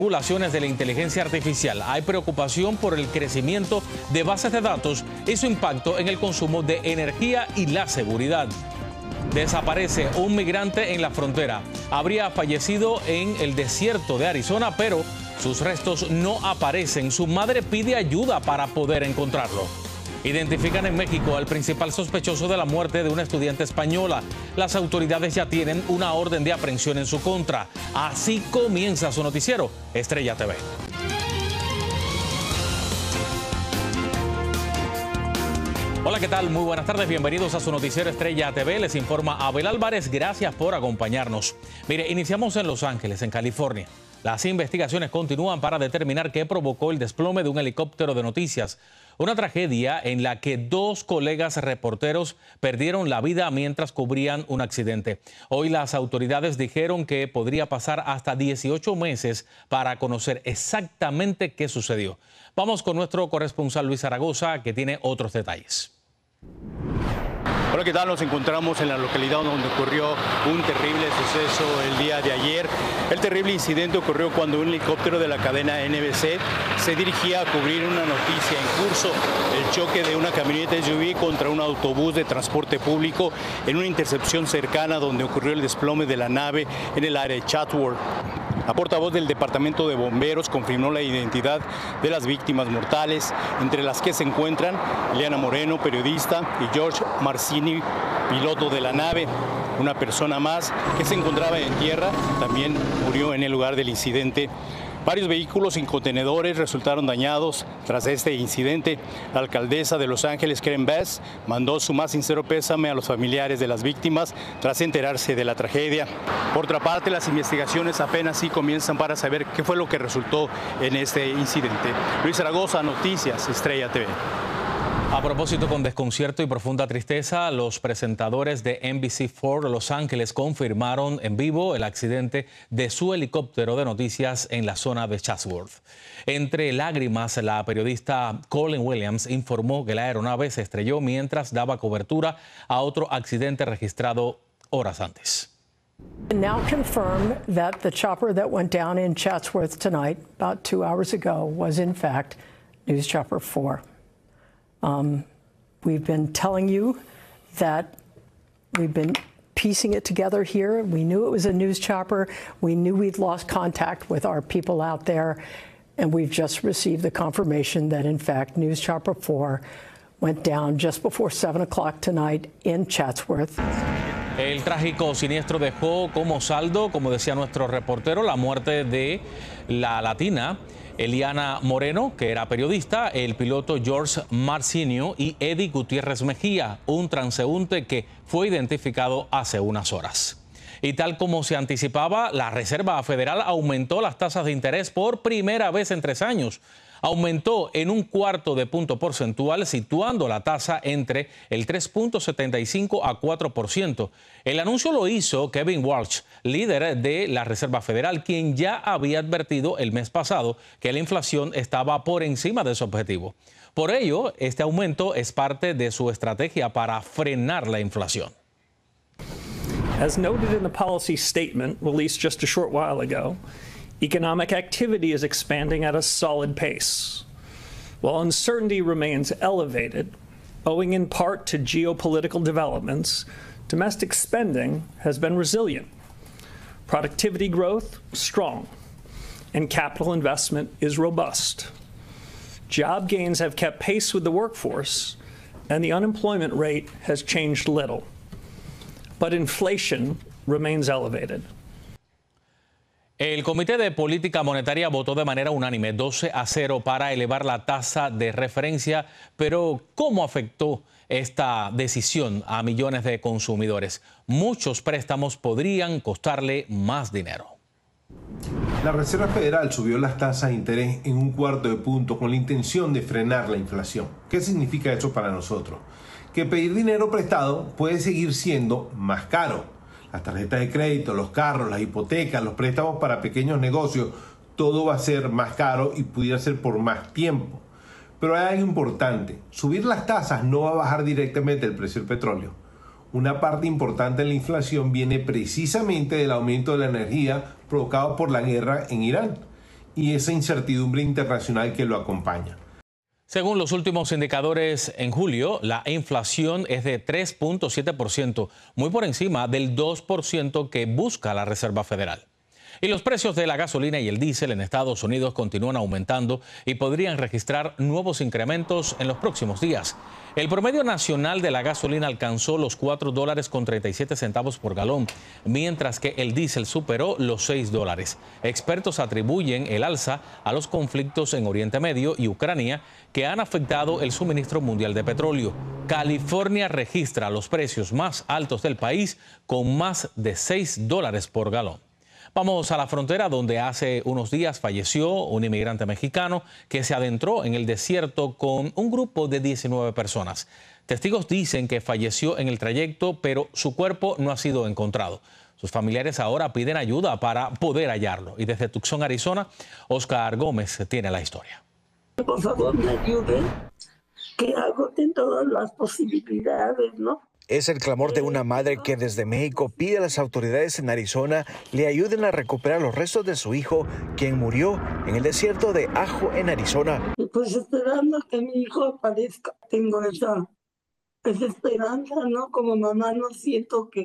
Regulaciones de la inteligencia artificial. Hay preocupación por el crecimiento de bases de datos y su impacto en el consumo de energía y la seguridad. Desaparece un migrante en la frontera. Habría fallecido en el desierto de Arizona, pero sus restos no aparecen. Su madre pide ayuda para poder encontrarlo. Identifican en México al principal sospechoso de la muerte de una estudiante española. Las autoridades ya tienen una orden de aprehensión en su contra. Así comienza su noticiero, Estrella TV. Hola, ¿qué tal? Muy buenas tardes, bienvenidos a su noticiero Estrella TV. Les informa Abel Álvarez, gracias por acompañarnos. Mire, iniciamos en Los Ángeles, en California. Las investigaciones continúan para determinar qué provocó el desplome de un helicóptero de noticias. Una tragedia en la que dos colegas reporteros perdieron la vida mientras cubrían un accidente. Hoy las autoridades dijeron que podría pasar hasta 18 meses para conocer exactamente qué sucedió. Vamos con nuestro corresponsal Luis Zaragoza, que tiene otros detalles. Hola, ¿qué tal? Nos encontramos en la localidad donde ocurrió un terrible suceso el día de ayer. El terrible incidente ocurrió cuando un helicóptero de la cadena NBC se dirigía a cubrir una noticia en curso: el choque de una camioneta SUV contra un autobús de transporte público en una intercepción cercana donde ocurrió el desplome de la nave en el área de Chatsworth. La portavoz del Departamento de Bomberos confirmó la identidad de las víctimas mortales, entre las que se encuentran Eliana Moreno, periodista, y George Marcini, piloto de la nave. Una persona más que se encontraba en tierra también murió en el lugar del incidente. Varios vehículos y contenedores resultaron dañados tras este incidente. La alcaldesa de Los Ángeles, Karen Bass, mandó su más sincero pésame a los familiares de las víctimas tras enterarse de la tragedia. Por otra parte, las investigaciones apenas sí comienzan para saber qué fue lo que resultó en este incidente. Luis Zaragoza, Noticias Estrella TV. A propósito, con desconcierto y profunda tristeza, los presentadores de NBC4 Los Ángeles confirmaron en vivo el accidente de su helicóptero de noticias en la zona de Chatsworth. Entre lágrimas, la periodista Colin Williams informó que la aeronave se estrelló mientras daba cobertura a otro accidente registrado horas antes. Now confirm that the chopper that went down in Chatsworth tonight, about 2 hours ago, was in fact News Chopper 4. We've been telling you that we've been piecing it together here. We knew it was a news chopper. We knew we'd lost contact with our people out there. And we've just received the confirmation that, in fact, News Chopper 4 went down just before 7 o'clock tonight in Chatsworth. El trágico siniestro dejó como saldo, como decía nuestro reportero, la muerte de la latina Eliana Moreno, que era periodista, el piloto George Marcinio y Eddie Gutiérrez Mejía, un transeúnte que fue identificado hace unas horas. Y tal como se anticipaba, la Reserva Federal aumentó las tasas de interés por primera vez en 3 años. Aumentó en 1/4 punto porcentual, situando la tasa entre el 3.75 a 4%. El anuncio lo hizo Kevin Walsh, líder de la Reserva Federal, quien ya había advertido el mes pasado que la inflación estaba por encima de su objetivo. Por ello, este aumento es parte de su estrategia para frenar la inflación. As noted in the policy statement released just a short while ago, economic activity is expanding at a solid pace. While uncertainty remains elevated, owing in part to geopolitical developments, domestic spending has been resilient. Productivity growth, strong, and capital investment is robust. Job gains have kept pace with the workforce, and the unemployment rate has changed little. But inflation remains elevated. El Comité de Política Monetaria votó de manera unánime 12-0 para elevar la tasa de referencia, pero ¿cómo afectó esta decisión a millones de consumidores? Muchos préstamos podrían costarle más dinero. La Reserva Federal subió las tasas de interés en 1/4 punto con la intención de frenar la inflación. ¿Qué significa eso para nosotros? Que pedir dinero prestado puede seguir siendo más caro. Las tarjetas de crédito, los carros, las hipotecas, los préstamos para pequeños negocios, todo va a ser más caro y pudiera ser por más tiempo. Pero hay algo importante: subir las tasas no va a bajar directamente el precio del petróleo. Una parte importante de la inflación viene precisamente del aumento de la energía provocado por la guerra en Irán. y esa incertidumbre internacional que lo acompaña. Según los últimos indicadores en julio, la inflación es de 3.7%, muy por encima del 2% que busca la Reserva Federal. Y los precios de la gasolina y el diésel en Estados Unidos continúan aumentando y podrían registrar nuevos incrementos en los próximos días. El promedio nacional de la gasolina alcanzó los $4.37 por galón, mientras que el diésel superó los $6. Expertos atribuyen el alza a los conflictos en Oriente Medio y Ucrania que han afectado el suministro mundial de petróleo. California registra los precios más altos del país con más de $6 por galón. Vamos a la frontera, donde hace unos días falleció un inmigrante mexicano que se adentró en el desierto con un grupo de 19 personas. Testigos dicen que falleció en el trayecto, pero su cuerpo no ha sido encontrado. Sus familiares ahora piden ayuda para poder hallarlo. Y desde Tucson, Arizona, Oscar Gómez tiene la historia. Por favor, me ayuden, que agoten todas las posibilidades, ¿no? Es el clamor de una madre que desde México pide a las autoridades en Arizona le ayuden a recuperar los restos de su hijo, quien murió en el desierto de Ajo, en Arizona. Pues esperando que mi hijo aparezca, tengo esa esperanza, ¿no? Como mamá no siento que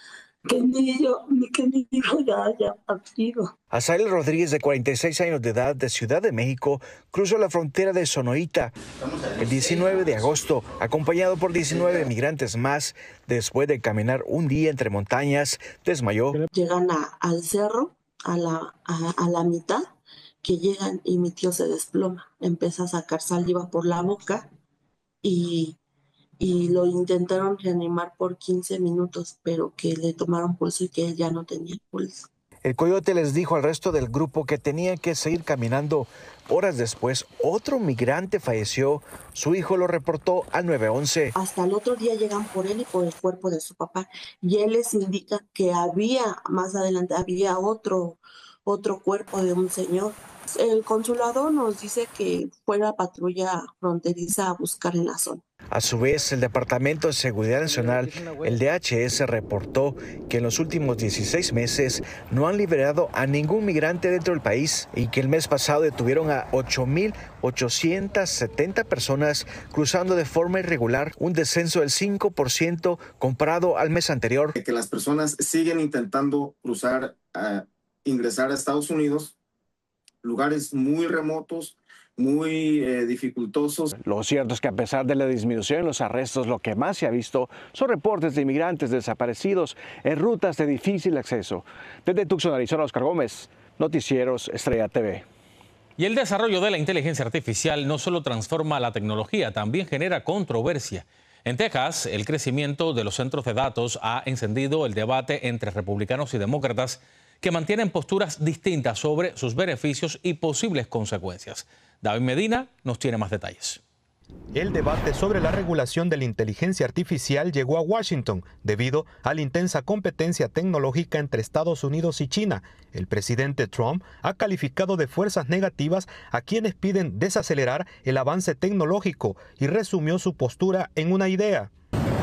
mi hijo ya haya partido. Azael Rodríguez, de 46 años de edad, de Ciudad de México, cruzó la frontera de Sonoita el 19 de agosto, acompañado por 19 migrantes más. Después de caminar un día entre montañas, desmayó. Llegan al cerro, a la mitad, que llegan y mi tío se desploma. Empieza a sacar saliva por la boca y lo intentaron reanimar por 15 minutos, pero que le tomaron pulso y que él ya no tenía pulso. El coyote les dijo al resto del grupo que tenían que seguir caminando. Horas después, otro migrante falleció. Su hijo lo reportó al 911. Hasta el otro día llegan por él y por el cuerpo de su papá. Y él les indica que más adelante había otro cuerpo de un señor. El consulado nos dice que fue la patrulla fronteriza a buscar en la zona. A su vez, el Departamento de Seguridad Nacional, el DHS, reportó que en los últimos 16 meses no han liberado a ningún migrante dentro del país y que el mes pasado detuvieron a 8.870 personas cruzando de forma irregular, un descenso del 5% comparado al mes anterior. Que las personas siguen intentando ingresar a Estados Unidos, lugares muy remotos, muy dificultosos. Lo cierto es que a pesar de la disminución en los arrestos, lo que más se ha visto son reportes de inmigrantes desaparecidos en rutas de difícil acceso. Desde Tucson, Arizona, Oscar Gómez, Noticieros Estrella TV. Y el desarrollo de la inteligencia artificial no solo transforma la tecnología, también genera controversia. En Texas, el crecimiento de los centros de datos ha encendido el debate entre republicanos y demócratas, que mantienen posturas distintas sobre sus beneficios y posibles consecuencias. David Medina nos tiene más detalles. El debate sobre la regulación de la inteligencia artificial llegó a Washington debido a la intensa competencia tecnológica entre Estados Unidos y China. El presidente Trump ha calificado de fuerzas negativas a quienes piden desacelerar el avance tecnológico y resumió su postura en una idea.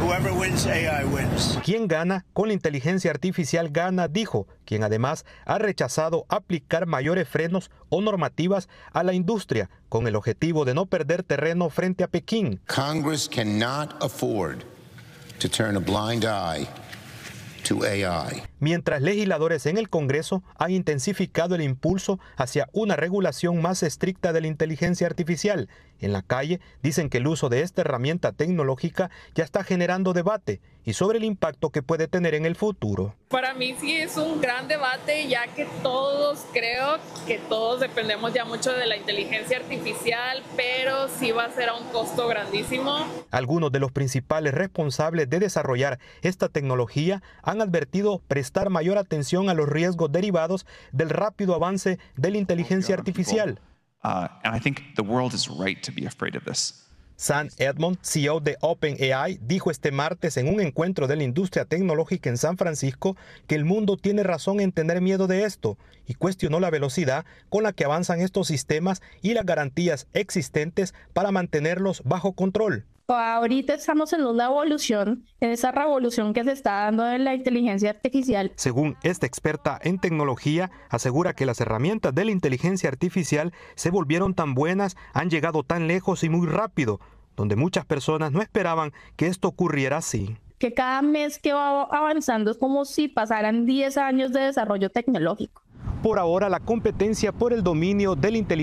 Quien gana con la inteligencia artificial gana, dijo, quien además ha rechazado aplicar mayores frenos o normativas a la industria con el objetivo de no perder terreno frente a Pekín. Congress cannot afford to turn a blind eye to AI. Mientras legisladores en el Congreso han intensificado el impulso hacia una regulación más estricta de la inteligencia artificial, en la calle dicen que el uso de esta herramienta tecnológica ya está generando debate y sobre el impacto que puede tener en el futuro. Para mí sí es un gran debate, ya que creo que todos dependemos ya mucho de la inteligencia artificial, pero sí va a ser a un costo grandísimo. Algunos de los principales responsables de desarrollar esta tecnología han advertido prestar mayor atención a los riesgos derivados del rápido avance de la inteligencia artificial. Sam Edmond, CEO de OpenAI, dijo este martes en un encuentro de la industria tecnológica en San Francisco que el mundo tiene razón en tener miedo de esto y cuestionó la velocidad con la que avanzan estos sistemas y las garantías existentes para mantenerlos bajo control. Ahorita estamos en una evolución, en esa revolución que se está dando en la inteligencia artificial. Según esta experta en tecnología, asegura que las herramientas de la inteligencia artificial se volvieron tan buenas, han llegado tan lejos y muy rápido, donde muchas personas no esperaban que esto ocurriera así. Que cada mes que va avanzando es como si pasaran 10 años de desarrollo tecnológico. Por ahora, la competencia por el dominio de la inteligencia